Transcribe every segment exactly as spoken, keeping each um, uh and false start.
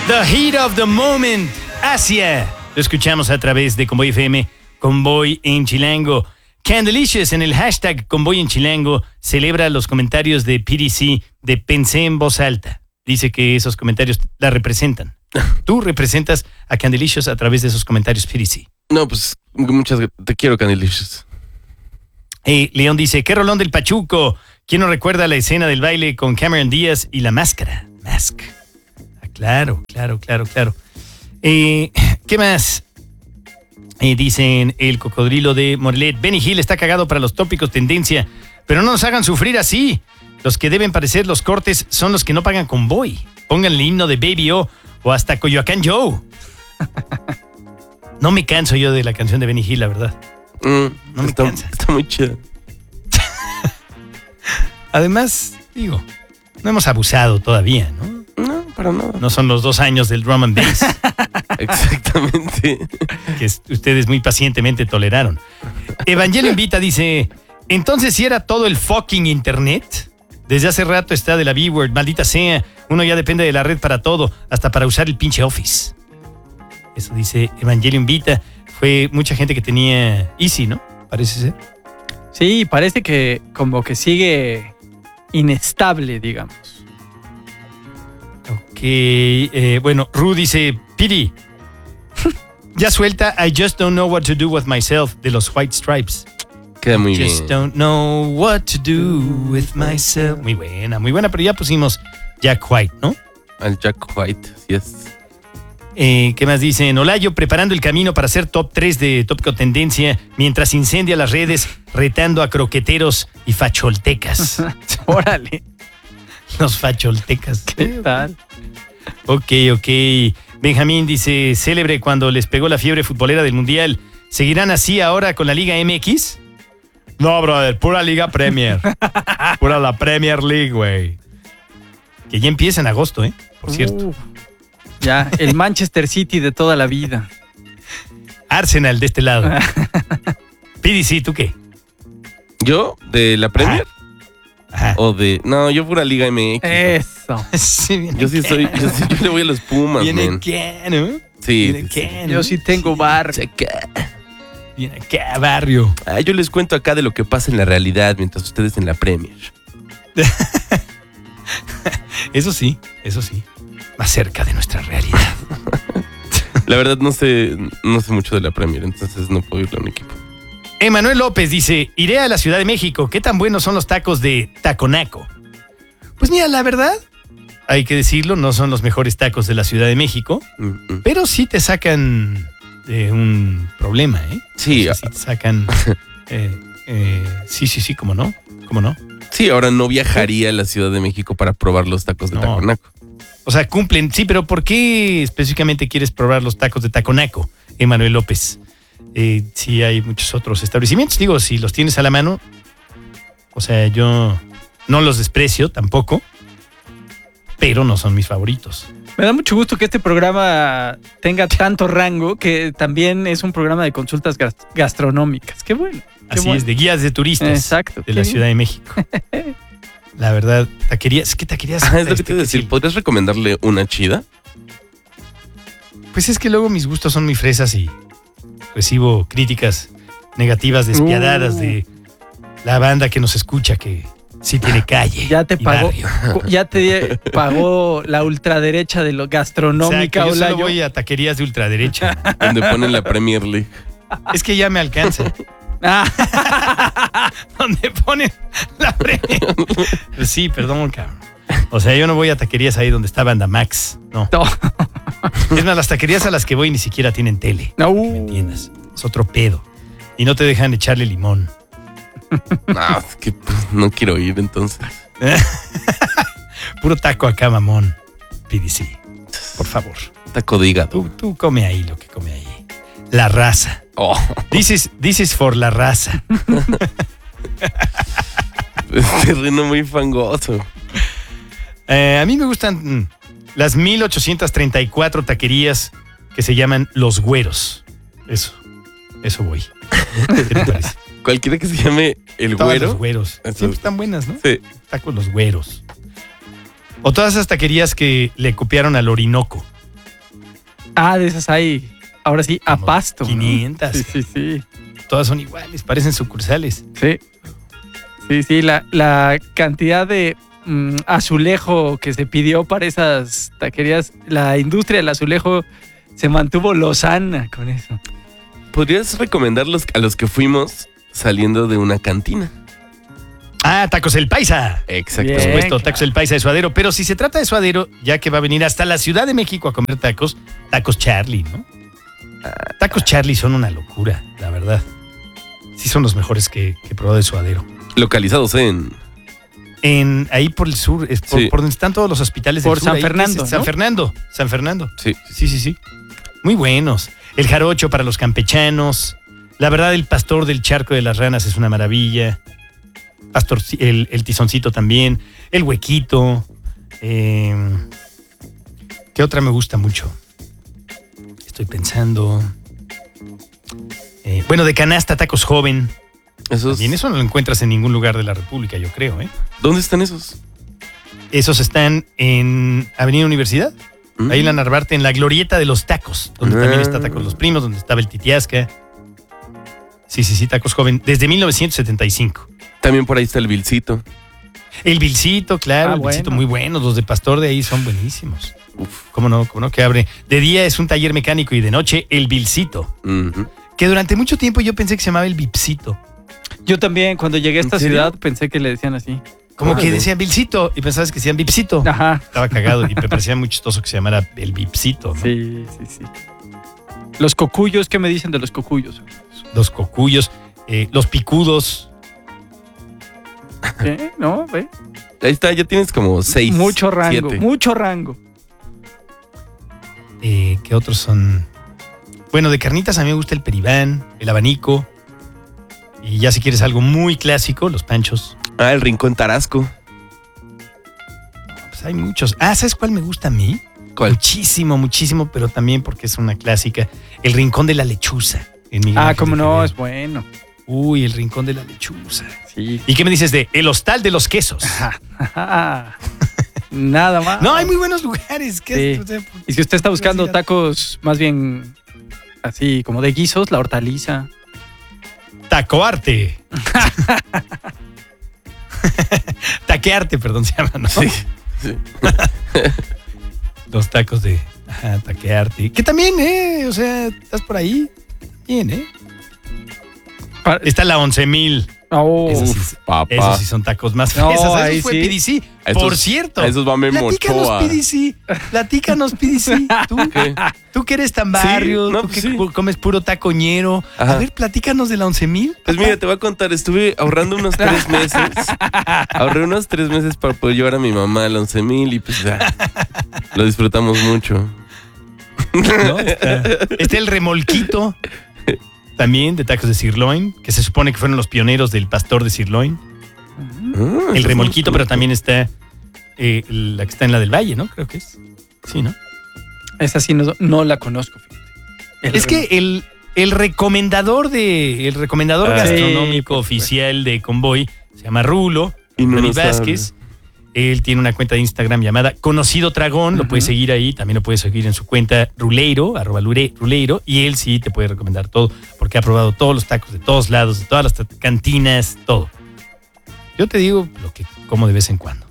The Heat of the Moment, Asia. Lo escuchamos a través de Convoy F M, Convoy en Chilango. Candelicious en el hashtag Convoy en Chilango celebra los comentarios de P D C de Pensé en voz alta. Dice que esos comentarios la representan. Tú representas a Candelicious a través de esos comentarios, P D C. No, pues muchas te quiero, Candelicious. Eh, León dice, ¿qué rolón del Pachuco? ¿Quién no recuerda la escena del baile con Cameron Díaz y la máscara? Mask. Ah, claro, claro, claro, claro. Eh, ¿Qué más? Eh, dicen el cocodrilo de Morelet. Benny Hill está cagado para los tópicos tendencia, pero no nos hagan sufrir así. Los que deben parecer los cortes son los que no pagan Convoy. Pónganle himno de Baby O o hasta Coyoacán Joe. No me canso yo de la canción de Benny Hill, la verdad. Mm, no me está, cansa. Está muy chida. Además, digo, no hemos abusado todavía, ¿no? No, para nada. No son los dos años del drum and bass. Exactamente. Que ustedes muy pacientemente toleraron. Evangelio Invita dice, entonces si era todo el fucking internet. Desde hace rato está de la B-word, maldita sea. Uno ya depende de la red para todo, hasta para usar el pinche Office. Eso dice Evangelio Invita. Fue mucha gente que tenía Easy, ¿no? Parece ser. Sí, parece que como que sigue inestable, digamos. Ok, eh, bueno, Ru dice, Piri, ya suelta I Just Don't Know What to Do With Myself de los White Stripes. Queda muy Just bien. don't know what to do with myself. Muy buena, muy buena, pero ya pusimos Jack White, ¿no? Al Jack White, así es. Eh, ¿Qué más dicen? Olayo preparando el camino para ser top tres de Tópico Tendencia mientras incendia las redes retando a croqueteros y facholtecas. Órale. Los facholtecas. ¿Qué tal? Ok, ok. Benjamín dice, célebre cuando les pegó la fiebre futbolera del Mundial. ¿Seguirán así ahora con la Liga M X? No, brother, pura Liga Premier. Pura la Premier League, güey. Que ya empieza en agosto, ¿eh? Por cierto. Uh, ya, el Manchester City de toda la vida. Arsenal de este lado. P D C, ¿tú qué? ¿Yo? ¿De la Premier? Ajá. O de... No, yo pura Liga M X. Eso. Sí, viene Yo sí acá. soy... Yo, sí, yo le voy a los Pumas, Viene man. acá, ¿no? Sí. Viene sí, acá, ¿no? Yo sí tengo bar. sí. Viene acá, barrio. Ah, yo les cuento acá de lo que pasa en la realidad mientras ustedes en la Premier. Eso sí, eso sí. Más cerca de nuestra realidad. La verdad no sé, no sé mucho de la Premier, entonces no puedo irle a un equipo. Emanuel López dice, iré a la Ciudad de México. ¿Qué tan buenos son los tacos de Taconaco? Pues mira, la verdad, hay que decirlo, no son los mejores tacos de la Ciudad de México, Mm-mm. pero sí te sacan de un problema, ¿eh? Sí, O sea, sí te sacan... eh, eh, sí, sí, sí, ¿cómo no? ¿Cómo no? sí, ahora no viajaría a la Ciudad de México para probar los tacos de No. Taconaco. O sea, cumplen, sí, pero ¿por qué específicamente quieres probar los tacos de Taconaco, Emanuel López? Eh, sí hay muchos otros establecimientos, digo, si los tienes a la mano, o sea, yo no los desprecio tampoco, pero no son mis favoritos. Me da mucho gusto que este programa tenga tanto rango que también es un programa de consultas gas- gastronómicas. Qué bueno. Qué Así bueno. es, de guías de turistas Exacto. de la qué Ciudad de México. La verdad, taquerías, ¿qué taquerías? Ah, es lo que Este, te iba a decir. sí. ¿Podrías recomendarle una chida? Pues es que luego mis gustos son muy fresas y recibo críticas negativas despiadadas Uh. de la banda que nos escucha que sí tiene calle. Ya te y pagó, barrio. ya te pagó la ultraderecha de lo gastronómica, Exacto, yo solo Olayo. voy a taquerías de ultraderecha. Donde ponen la Premier League. Es que ya me alcanza. Ah, Donde ponen la premia. Pues sí, perdón, cabrón. O sea, yo no voy a taquerías ahí donde está Banda Max. No. no. Es más, las taquerías a las que voy ni siquiera tienen tele. No. ¿Me entiendas? Es otro pedo. Y no te dejan echarle limón. No, es que pues, no quiero ir entonces. Puro taco acá, mamón. P D C. Por favor. Taco de hígado. Tú, tú come ahí lo que come ahí. La raza. Oh, This is, this is for la raza. es terreno muy fangoso. Eh, a mí me gustan mm, las mil ochocientas treinta y cuatro taquerías que se llaman Los Güeros. Eso. Eso voy. ¿Qué te parece? Cualquiera que se llame el Todas güero. Los Güeros. Eso. Siempre están buenas, ¿no? Sí. Tacos Los Güeros. O todas esas taquerías que le copiaron al Orinoco. Ah, de esas hay. Ahora sí, a Como pasto. ¿no? quinientas. Sí, sí, sí. Todas son iguales, parecen sucursales. Sí. Sí, sí, la, la cantidad de mm, azulejo que se pidió para esas taquerías, la industria del azulejo se mantuvo lozana con eso. ¿Podrías recomendarlos a los que fuimos saliendo de una cantina? Ah, Tacos El Paisa. Exacto. Bien. Por supuesto, claro. Tacos El Paisa de Suadero. Pero si se trata de Suadero, ya que va a venir hasta la Ciudad de México a comer tacos, Tacos Charlie, ¿no? Tacos Charlie son una locura, la verdad. Sí son los mejores que, que he probado de Suadero. Localizados en... En, ahí por el sur, es por, Sí. por donde están todos los hospitales del Por sur. San ahí, Fernando, es San ¿no? Fernando, San Fernando. Sí. Sí, sí, sí. Muy buenos. El jarocho para los campechanos. La verdad, el pastor del Charco de las Ranas es una maravilla. Pastor, el, el tizoncito también. El huequito. Eh, ¿Qué otra me gusta mucho? Estoy pensando. Eh, bueno, de canasta, tacos joven. Esos... También eso no lo encuentras en ningún lugar de la República, yo creo, ¿eh? ¿Dónde están esos? Esos están en Avenida Universidad. Mm. Ahí en la Narvarte, en la glorieta de los tacos, donde Ah. también está Tacos Los Primos, donde estaba el Titiasca. Sí, sí, sí, Tacos Joven, desde mil novecientos setenta y cinco. También por ahí está el Vilcito. El Vilcito, claro, Ah, el Vilcito bueno. muy buenos, los de Pastor de ahí son buenísimos. Uf. ¿Cómo no? ¿Cómo no? Que abre. De día es un taller mecánico y de noche el Vilcito. Ujú. Que durante mucho tiempo yo pensé que se llamaba el Vipsito. Yo también, cuando llegué a esta ¿En serio? ciudad, pensé que le decían así. Como Órale. que decían Vilcito y pensabas que decían Vipsito. Ajá. Estaba cagado y me parecía muy chistoso que se llamara el Vipsito, ¿no? Sí, sí, sí. Los cocuyos, ¿qué me dicen de los cocuyos? Los cocuyos, eh, los picudos. ¿Qué? ¿No? ¿Ve? Ahí está, ya tienes como seis. Mucho rango, siete. mucho rango. Eh, ¿Qué otros son? Bueno, de carnitas a mí me gusta el peribán, el abanico. Y ya si quieres algo muy clásico, los panchos. Ah, el Rincón Tarasco. Pues hay muchos. Ah, ¿sabes cuál me gusta a mí? ¿Cuál? Muchísimo, muchísimo, pero también porque es una clásica. El Rincón de la Lechuza. en Miguel Ah, Ángel cómo de no, Quevedo. es bueno. Uy, el Rincón de la Lechuza. Sí. ¿Y qué me dices de El Hostal de los Quesos? Nada más. No, hay muy buenos lugares. ¿Qué Sí. o sea, Y si usted está buscando Curiosidad. tacos más bien así como de guisos, la hortaliza. Tacoarte. Taquearte, perdón, se llama, ¿no? Sí. sí. Los tacos de ajá, taquearte. Que también, ¿eh? O sea, estás por ahí. Bien, ¿eh? Pa- Está la once mil. Oh, Esos sí, Uf, papá. esos sí son tacos más No, fresas. ahí Eso fue sí. P D C. A esos- Por cierto. a esos va Memo Platícanos, Ochoa. P D C. Platícanos, P D C. Tú, ¿Qué? tú que eres tan barrio, no, tú pues que sí. cu- comes puro tacoñero. A Ajá. ver, platícanos de la once mil. Pues mira, te voy a contar, estuve ahorrando unos tres meses. Ahorré unos tres meses para poder llevar a mi mamá al once mil y pues ya, lo disfrutamos mucho. ¿No? Está, está el remolquito. También de tacos de sirloin, que se supone que fueron los pioneros del pastor de sirloin. Ah, El esos remolquito, son- pero también está eh, la que está en la del Valle, ¿no? Creo que es. Sí, ¿no? esa sí no, no la conozco. fíjate. El Es que el, el recomendador de el recomendador Ah, gastronómico sí, oficial de Convoy se llama Rulo, Y no David nos Vázquez. Él tiene una cuenta de Instagram llamada Conocido Dragón, lo Ujú. puedes seguir ahí, también lo puedes seguir en su cuenta Ruleiro, arroba Lure- Ruleiro, y él sí te puede recomendar todo, porque ha probado todos los tacos de todos lados, de todas las ta- cantinas, todo. Yo te digo lo que como de vez en cuando.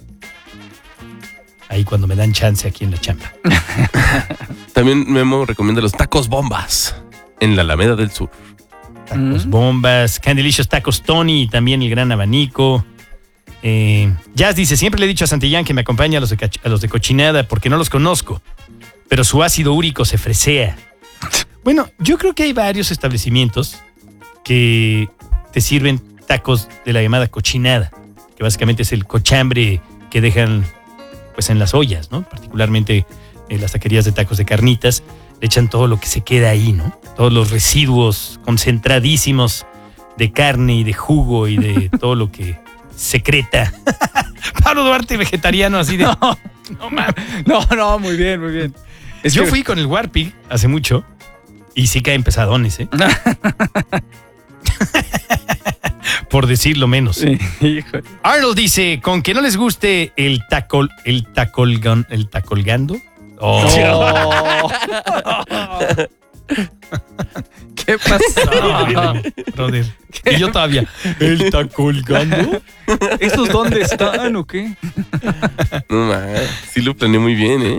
Ahí cuando me dan chance aquí en la chamba. También Memo recomienda los tacos bombas en la Alameda del Sur. Tacos Mm. bombas, Candelicious Tacos Tony, y también el gran abanico. Eh, Jazz dice, siempre le he dicho a Santillán que me acompañe a los, de, cach- a los de cochinada porque no los conozco, pero su ácido úrico se fresea. Bueno, yo creo que hay varios establecimientos que te sirven tacos de la llamada cochinada, que básicamente es el cochambre que dejan pues en las ollas, ¿no? Particularmente en las taquerías de tacos de carnitas, le echan todo lo que se queda ahí, ¿no? Todos los residuos concentradísimos de carne y de jugo y de todo lo que secreta. Pablo Duarte vegetariano así de... No, no mames. No, no, muy bien, muy bien. Es Yo que- fui con el Warpig hace mucho y sí caen pesadones, ¿eh? Por decirlo menos. Sí, híjole. Arnold dice, con que no les guste el tacol, el tacolgan, el tacolgando, Oh. ¿Qué pasó? No, brother. Y yo todavía. ¿Él está colgando? ¿Esos dónde están o qué? No, man, sí lo planeé muy bien, ¿eh?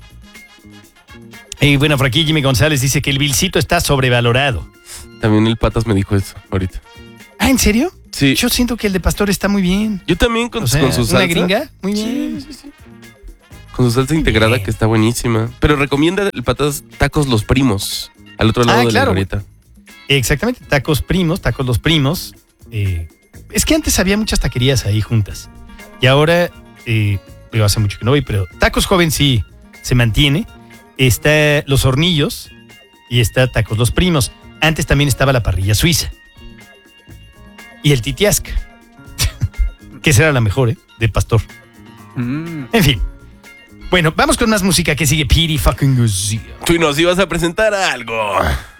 Y bueno, por aquí Jimmy González dice que el Vilcito está sobrevalorado. También el Patas me dijo eso ahorita. Ah, ¿en serio? Sí. Yo siento que el de Pastor está muy bien. Yo también con, O sea, con su salsa. ¿una gringa? Muy bien. Sí, sí, sí. Con su salsa integrada bien. que está buenísima. Pero recomienda el Patas Tacos Los Primos, al otro lado Ah, de la claro. glorieta. Exactamente, tacos primos, tacos los primos. Eh, es que antes había muchas taquerías ahí juntas. Y ahora, eh, digo, hace mucho que no voy, pero Tacos Joven sí se mantiene. Está Los Hornillos y está Tacos Los Primos. Antes también estaba la Parrilla Suiza. Y el Titiasca. Que será la mejor, ¿eh? De Pastor. Mm. En fin. Bueno, vamos con más música que sigue Piri fucking García. Tú nos ibas a presentar algo.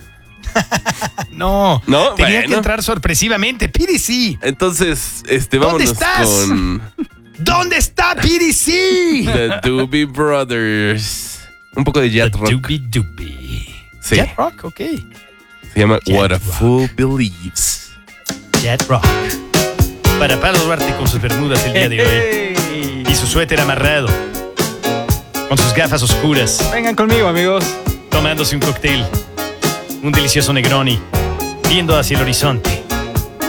No, No, tenía bueno. que entrar sorpresivamente. Piri sí. Entonces, este, ¿Dónde vámonos estás? con ¿Dónde está Piri sí? The Doobie Brothers. Un poco de Jet The Rock. Doobie Doobie. Sí. Jet Rock, ok. Se llama Jet What a Rock. Fool Believes. Jet Rock. Para Pablo Duarte con sus bermudas el día de hoy. Hey. Y su suéter amarrado. Con sus gafas oscuras. Vengan conmigo, amigos. Tomándose un cóctel. Un delicioso Negroni. Viendo hacia el horizonte.